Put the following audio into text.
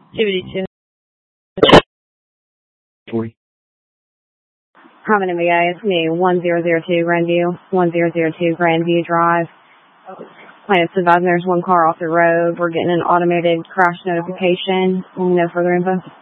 282. How many guys? It's me, 1002 Grandview, 1002 Grandview Drive. Plaintiff's advising there's one car off the road. We're getting an automated crash notification. No further info.